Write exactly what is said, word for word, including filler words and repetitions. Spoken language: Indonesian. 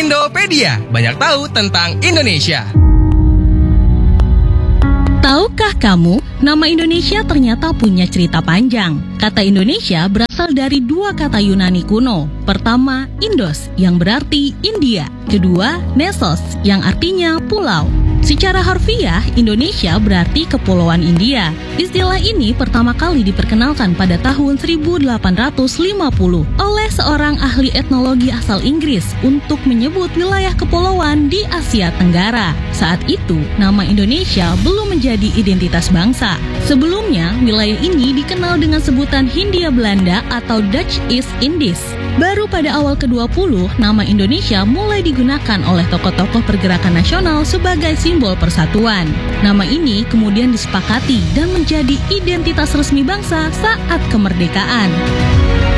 Indopedia, banyak tahu tentang Indonesia. Tahukah kamu, nama Indonesia ternyata punya cerita panjang. Kata Indonesia berasal dari dua kata Yunani kuno. Pertama, Indos, yang berarti India. Kedua, Nesos, yang artinya pulau. Secara harfiah, Indonesia berarti Kepulauan India. Istilah ini pertama kali diperkenalkan pada tahun seribu delapan ratus lima puluh oleh seorang ahli etnologi asal Inggris untuk menyebut wilayah kepulauan di Asia Tenggara. Saat itu, nama Indonesia belum menjadi identitas bangsa. Sebelumnya, wilayah ini dikenal dengan sebutan Hindia Belanda atau Dutch East Indies. Baru pada awal kedua puluh, nama Indonesia mulai digunakan oleh tokoh-tokoh pergerakan nasional sebagai simbol persatuan. Nama ini kemudian disepakati dan menjadi identitas resmi bangsa saat kemerdekaan.